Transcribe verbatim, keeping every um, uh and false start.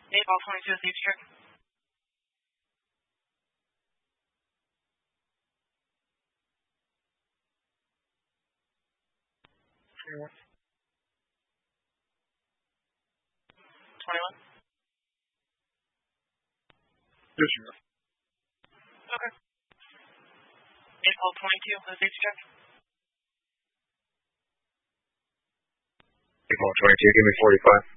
eight ball twenty-two, safety check. twenty-one. twenty-one? Yes, sir. Okay. eight ball twenty-two, the safety check. eight ball twenty-two, give me forty-five.